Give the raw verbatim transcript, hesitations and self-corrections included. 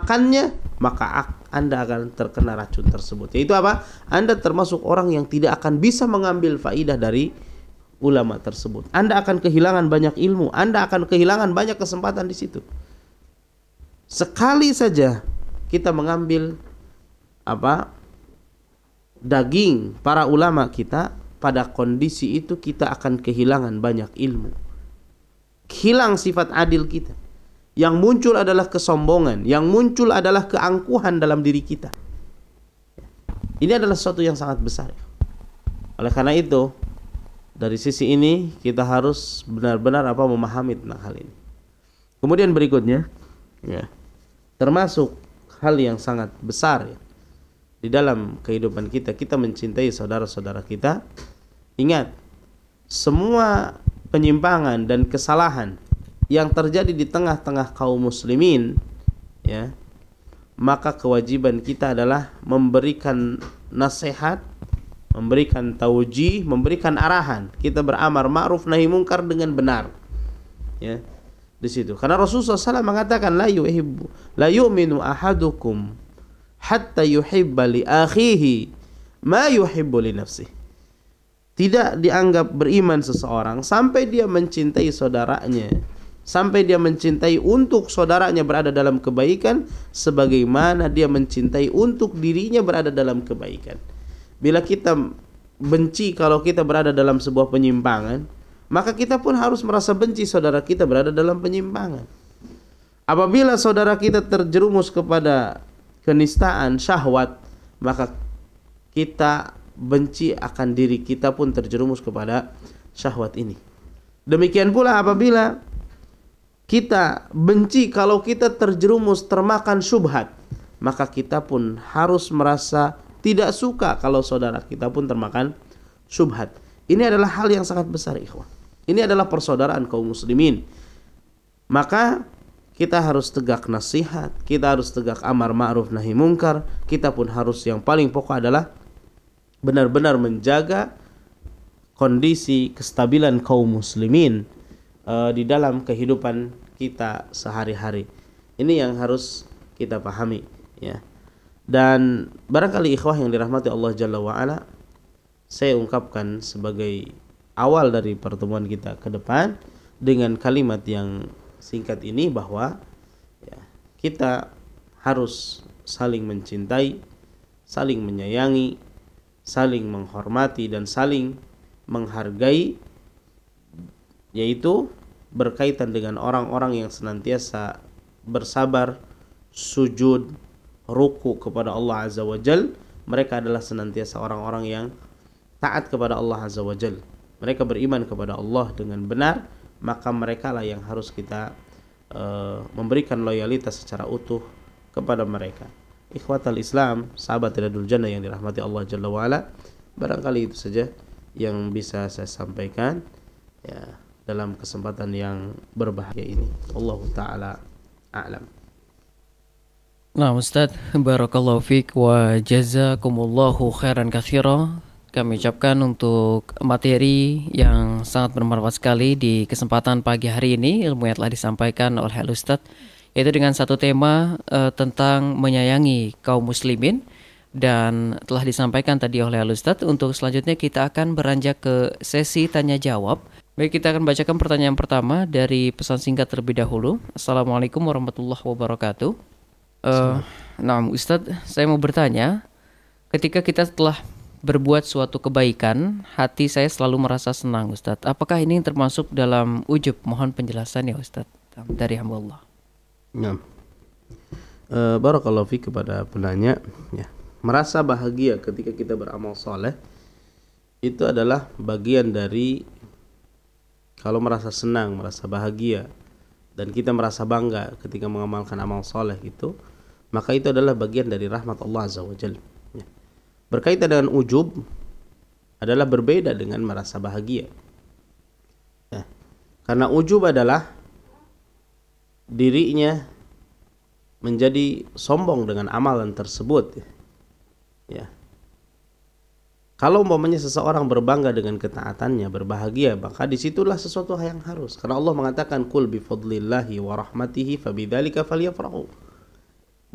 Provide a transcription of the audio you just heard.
memakannya, maka Anda akan terkena racun tersebut. Yaitu apa? Anda termasuk orang yang tidak akan bisa mengambil faidah dari ulama tersebut. Anda akan kehilangan banyak ilmu, Anda akan kehilangan banyak kesempatan di situ. Sekali saja kita mengambil apa? daging para ulama kita, pada kondisi itu kita akan kehilangan banyak ilmu. Hilang sifat adil kita. Yang muncul adalah kesombongan, yang muncul adalah keangkuhan dalam diri kita. Ini adalah sesuatu yang sangat besar. Oleh karena itu, dari sisi ini kita harus benar-benar apa memahami tentang hal ini. Kemudian berikutnya, ya, termasuk hal yang sangat besar ya, di dalam kehidupan kita, kita mencintai saudara-saudara kita. Ingat, semua penyimpangan dan kesalahan yang terjadi di tengah-tengah kaum muslimin, ya, maka kewajiban kita adalah memberikan nasihat, memberikan taujih, memberikan arahan. Kita beramar ma'ruf nahi mungkar dengan benar, ya, di situ. Karena Rasulullah shallallahu alaihi wasallam mengatakan la yuhibbu la yu'minu ahadukum hatta yuhibba li akhihi ma yuhibbu li nafsihi. Tidak dianggap beriman seseorang sampai dia mencintai saudaranya, sampai dia mencintai untuk saudaranya berada dalam kebaikan sebagaimana dia mencintai untuk dirinya berada dalam kebaikan. Bila kita benci kalau kita berada dalam sebuah penyimpangan, maka kita pun harus merasa benci saudara kita berada dalam penyimpangan. Apabila saudara kita terjerumus kepada kenistaan syahwat, maka kita benci akan diri kita pun terjerumus kepada syahwat ini. Demikian pula apabila kita benci kalau kita terjerumus termakan syubhat, maka kita pun harus merasa tidak suka kalau saudara kita pun termakan syubhat. Ini adalah hal yang sangat besar, ikhwan. Ini adalah persaudaraan kaum muslimin. Maka kita harus tegak nasihat, kita harus tegak amar ma'ruf nahi mungkar. Kita pun harus, yang paling pokok adalah benar-benar menjaga kondisi kestabilan kaum muslimin uh, di dalam kehidupan kita sehari-hari. Ini yang harus kita pahami, ya. Dan barangkali ikhwah yang dirahmati Allah Jalla wa'ala, saya ungkapkan sebagai awal dari pertemuan kita ke depan dengan kalimat yang singkat ini bahwa ya, kita harus saling mencintai, saling menyayangi, saling menghormati dan saling menghargai, yaitu berkaitan dengan orang-orang yang senantiasa bersabar, sujud, ruku kepada Allah Azza wa Jal. Mereka adalah senantiasa orang-orang yang taat kepada Allah Azza wa Jal. Mereka beriman kepada Allah dengan benar, maka mereka lah yang harus kita uh, memberikan loyalitas secara utuh kepada mereka. Ikhwatal Islam, sahabat Riyadul Jannah yang dirahmati Allah Jalla wa'ala, barangkali itu saja yang bisa saya sampaikan ya dalam kesempatan yang berbahagia ini. Wallahu ta'ala a'lam. Nah Ustaz, barakallahu fiik wa jazakumullahu khairan katsira. Kami ucapkan untuk materi yang sangat bermanfaat sekali di kesempatan pagi hari ini, ilmu yang telah disampaikan oleh Al-Ustaz, yaitu dengan satu tema e, tentang menyayangi kaum muslimin, dan telah disampaikan tadi oleh Al-Ustaz. Untuk selanjutnya kita akan beranjak ke sesi tanya jawab. Baik, kita akan bacakan pertanyaan pertama dari pesan singkat terlebih dahulu. Assalamualaikum warahmatullahi wabarakatuh. E, nah Ustaz, saya mau bertanya, ketika kita telah berbuat suatu kebaikan, hati saya selalu merasa senang, Ustadz. Apakah ini termasuk dalam ujub? Mohon penjelasan ya, Ustadz, dari hamba Allah. Ya. E, Barakallahu fiik kepada penanya. Ya. Merasa bahagia ketika kita beramal soleh itu adalah bagian dari, kalau merasa senang, merasa bahagia, dan kita merasa bangga ketika mengamalkan amal soleh itu, maka itu adalah bagian dari rahmat Allah Azza wa Jalla. Berkaitan dengan ujub adalah berbeda dengan merasa bahagia ya. Karena ujub adalah dirinya menjadi sombong dengan amalan tersebut ya. Kalau umpamanya seseorang berbangga dengan ketaatannya, berbahagia, maka disitulah sesuatu yang harus. Karena Allah mengatakan, Qul bifadlillahi wa rahmatihi fabidzalika falyafrahu.